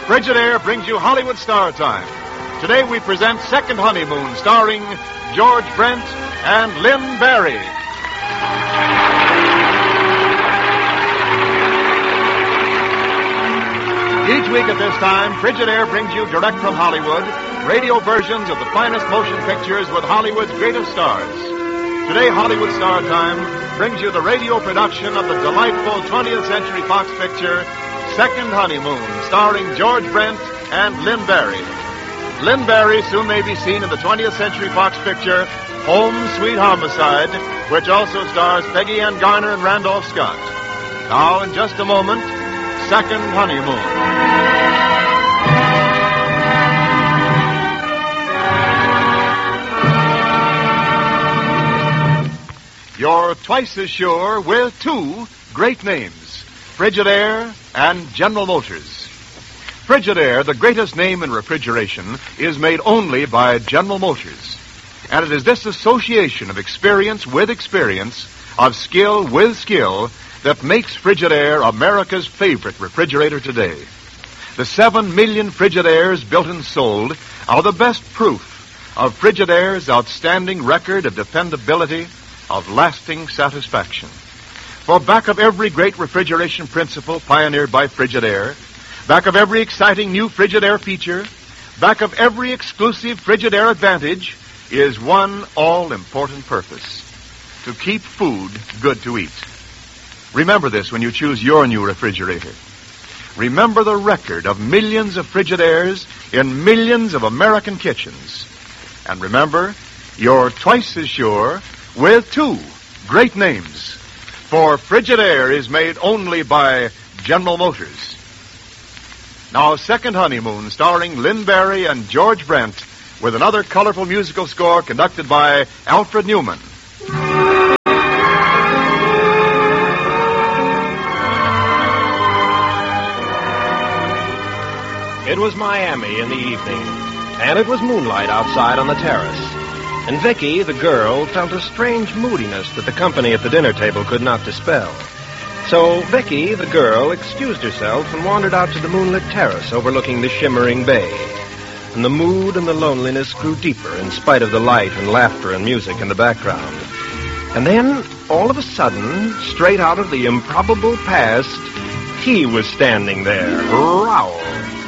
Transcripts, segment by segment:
Frigidaire brings you Hollywood Star Time. Today we present Second Honeymoon, starring George Brent and Lynn Barry. Each week at this time, Frigidaire brings you direct from Hollywood radio versions of the finest motion pictures with Hollywood's greatest stars. Today, Hollywood Star Time brings you the radio production of the delightful 20th Century Fox picture, Second Honeymoon, starring George Brent and Lynn Barry. Lynn Barry soon may be seen in the 20th Century Fox picture, Home Sweet Homicide, which also stars Peggy Ann Garner and Randolph Scott. Now, in just a moment, Second Honeymoon. You're twice as sure with two great names, Frigidaire and General Motors. Frigidaire, the greatest name in refrigeration, is made only by General Motors. And it is this association of experience with experience, of skill with skill, that makes Frigidaire America's favorite refrigerator today. The 7 million Frigidaires built and sold are the best proof of Frigidaire's outstanding record of dependability, of lasting satisfaction. For back of every great refrigeration principle pioneered by Frigidaire, back of every exciting new Frigidaire feature, back of every exclusive Frigidaire advantage, is one all-important purpose: to keep food good to eat. Remember this when you choose your new refrigerator. Remember the record of millions of Frigidaires in millions of American kitchens. And remember, you're twice as sure with two great names. For Frigidaire is made only by General Motors. Now, Second Honeymoon, starring Lynn Barry and George Brent, with another colorful musical score conducted by Alfred Newman. It was Miami in the evening, and it was moonlight outside on the terrace. And Vicky, the girl, felt a strange moodiness that the company at the dinner table could not dispel. So Vicky, the girl, excused herself and wandered out to the moonlit terrace overlooking the shimmering bay. And the mood and the loneliness grew deeper in spite of the light and laughter and music in the background. And then, all of a sudden, straight out of the improbable past, he was standing there, Raoul.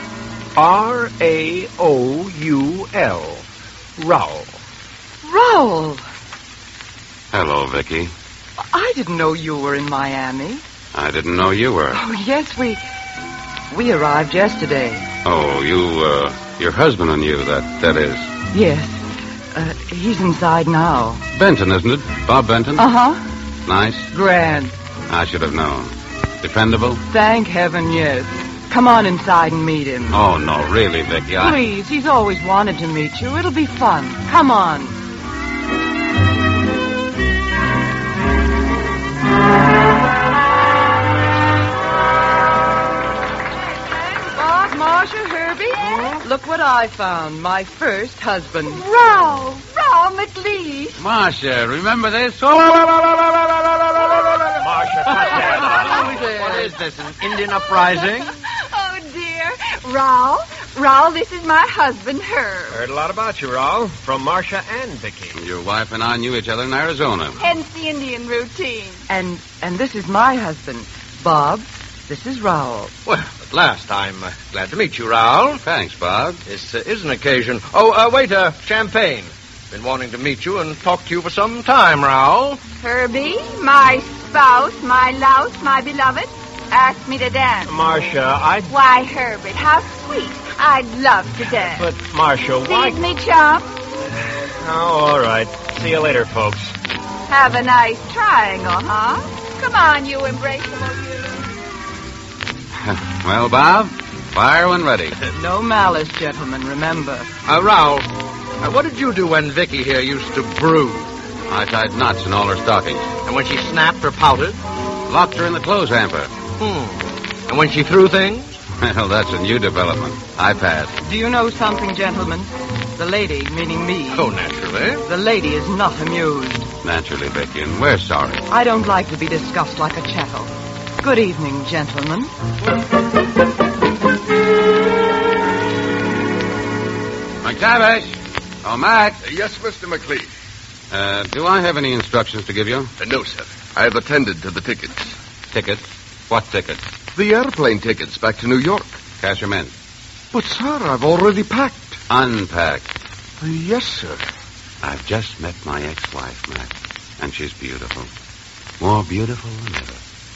R-A-O-U-L. Raoul. Raoul! Hello, Vicky. I didn't know you were in Miami. I didn't know you were. Oh, yes, we arrived yesterday. Oh, your husband and you, that is. Yes. He's inside now. Benton, isn't it? Bob Benton? Uh-huh. Nice? Grand. I should have known. Dependable? Thank heaven, yes. Come on inside and meet him. Oh, no, really, Vicky, Please, he's always wanted to meet you. It'll be fun. Come on. Look what I found. My first husband. Raoul McLeish. Marcia, remember this? Marcia, cut that. What is this, an Indian uprising? Oh, dear. Raoul, this is my husband, Herb. Heard a lot about you, Raoul, from Marcia and Vicky. Your wife and I knew each other in Arizona. Hence the Indian routine. And this is my husband, Bob. This is Raoul. Well, at last, I'm glad to meet you, Raoul. Thanks, Bob. This is an occasion. Oh, waiter, champagne. Been wanting to meet you and talk to you for some time, Raoul. Herbie, my spouse, my louse, my beloved, asked me to dance. Marcia, Why, Herbert, how sweet. I'd love to dance. But, Marcia, why... Sees me, chum? Oh, all right. See you later, folks. Have a nice triangle, huh? Come on, you embraceable you. Well, Bob, fire when ready. No malice, gentlemen, remember. Raoul, what did you do when Vicky here used to brew? I tied knots in all her stockings. And when she snapped or pouted? Locked her in the clothes hamper. And when she threw things? Well, that's a new development. I pass. Do you know something, gentlemen? The lady, meaning me. Oh, naturally. The lady is not amused. Naturally, Vicky, and we're sorry. I don't like to be discussed like a chattel. Good evening, gentlemen. McTavish. Oh, Mac. Yes, Mr. McLeish. Do I have any instructions to give you? No, sir. I have attended to the tickets. Tickets? What tickets? The airplane tickets back to New York. Cash 'em in. But, sir, I've already packed. Unpack. Yes, sir. I've just met my ex-wife, Mac, and she's beautiful. More beautiful than ever.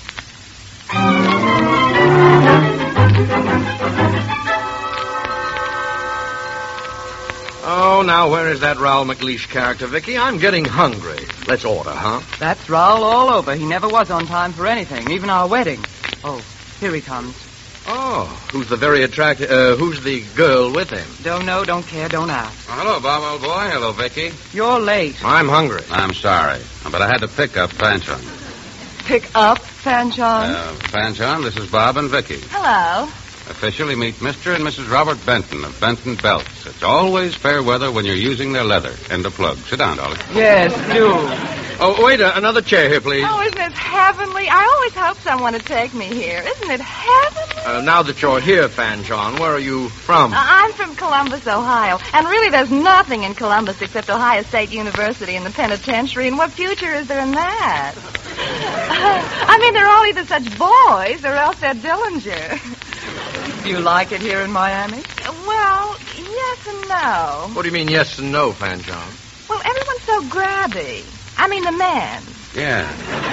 Oh, now where is that Raoul McLeish character, Vicky? I'm getting hungry. Let's order, huh? That's Raoul all over. He never was on time for anything, even our wedding. Oh, here he comes. Oh, who's the very attractive... who's the girl with him? Don't know, don't care, don't ask. Oh, hello, Bob, old boy. Hello, Vicky. You're late. I'm hungry. I'm sorry, but I had to pick up Fanchon. Pick up, Fanchon? Fanchon, this is Bob and Vicky. Hello. Officially meet Mr. and Mrs. Robert Benton of Benton Belts. It's always fair weather when you're using their leather. End of plug. Sit down, darling. Yes, do. Oh, wait, another chair here, please. Oh, isn't it heavenly? I always hope someone would take me here. Isn't it heavenly? Now that you're here, Fanchon, where are you from? I'm from Columbus, Ohio. And really, there's nothing in Columbus except Ohio State University and the penitentiary. And what future is there in that? I mean, they're all either such boys or else they're Dillinger. Do you like it here in Miami? Well, yes and no. What do you mean yes and no, Fanchon? Well, everyone's so grabby. I mean, the men. Yeah.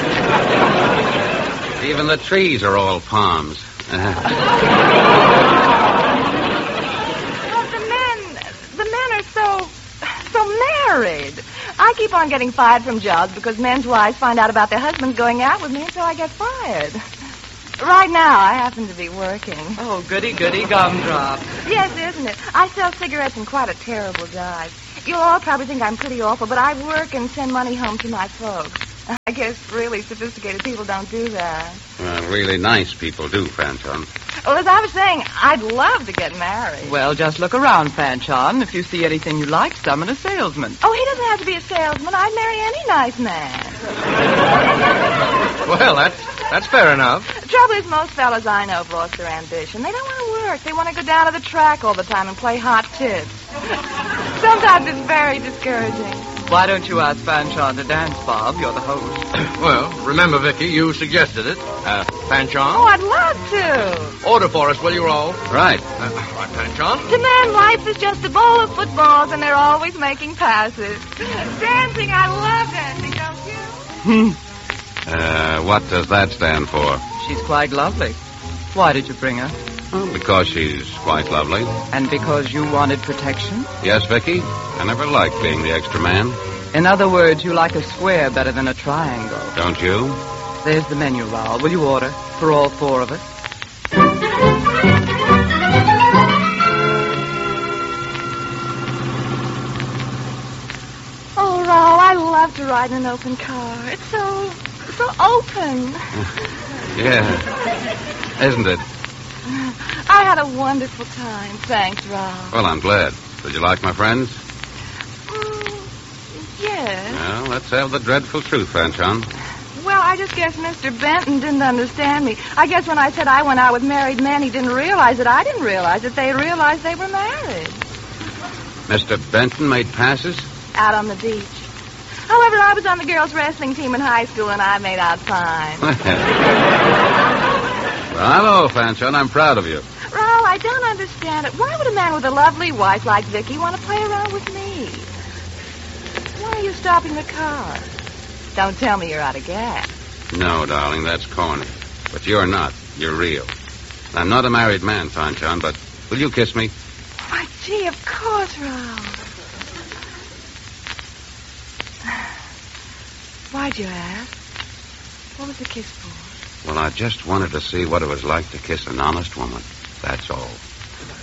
Even the trees are all palms. Well, the men are so married. I keep on getting fired from jobs because men's wives find out about their husbands going out with me, and so I get fired. Right now, I happen to be working. Oh, goody, gumdrop. Yes, isn't it? I sell cigarettes in quite a terrible dive. You'll all probably think I'm pretty awful, but I work and send money home to my folks. I guess really sophisticated people don't do that. Well, really nice people do, Fanchon. Well, as I was saying, I'd love to get married. Well, just look around, Fanchon. If you see anything you like, summon a salesman. Oh, he doesn't have to be a salesman. I'd marry any nice man. Well, that's fair enough. The trouble is, most fellas I know have lost their ambition. They don't want to work. They want to go down to the track all the time and play hot tits. Sometimes it's very discouraging. Why don't you ask Fanchon to dance, Bob? You're the host. Well, remember, Vicky, you suggested it. Fanchon? Oh, I'd love to. Order for us, will you, Raoul? Right. Right, Fanchon. To men, life is just a bowl of footballs, and they're always making passes. Dancing, I love dancing, don't you? What does that stand for? She's quite lovely. Why did you bring her? Well, because she's quite lovely. And because you wanted protection? Yes, Vicky. I never liked being the extra man. In other words, you like a square better than a triangle. Don't you? There's the menu, Raoul. Will you order for all four of us? Oh, Raoul, I love to ride in an open car. It's so open. Yeah. Isn't it? I had a wonderful time. Thanks, Raoul. Well, I'm glad. Did you like my friends? Yes. Well, let's have the dreadful truth, Fanchon. Well, I just guess Mr. Benton didn't understand me. I guess when I said I went out with married men, he didn't realize that I didn't realize that they realized they were married. Mr. Benton made passes? Out on the beach. However, I was on the girls' wrestling team in high school, and I made out fine. Bravo, Fanchon. I'm proud of you. Raoul, I don't understand it. Why would a man with a lovely wife like Vicky want to play around with me? Why are you stopping the car? Don't tell me you're out of gas. No, darling, that's corny. But you're not. You're real. I'm not a married man, Fanchon, but will you kiss me? Why, gee, of course, Raoul. Why'd you ask? What was the kiss for? Well, I just wanted to see what it was like to kiss an honest woman. That's all.